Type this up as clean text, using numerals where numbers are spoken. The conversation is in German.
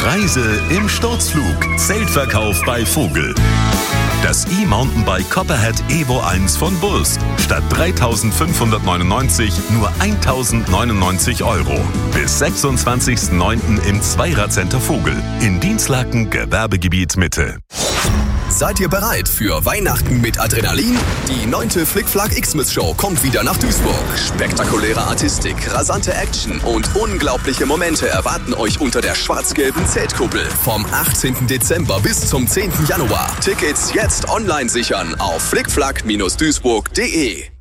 Reise im Sturzflug. Zeltverkauf bei Vogel. Das E-Mountainbike Copperhead Evo 1 von Bulls. Statt 3.599 nur 1.099 €. Bis 26.09. im Zweirad-Center Vogel. In Dienstlaken, Gewerbegebiet Mitte. Seid ihr bereit für Weihnachten mit Adrenalin? Die 9. Flickflack Xmas Show kommt wieder nach Duisburg. Spektakuläre Artistik, rasante Action und unglaubliche Momente erwarten euch unter der schwarz-gelben Zeltkuppel. Vom 18. Dezember bis zum 10. Januar. Tickets jetzt online sichern auf flickflack-duisburg.de.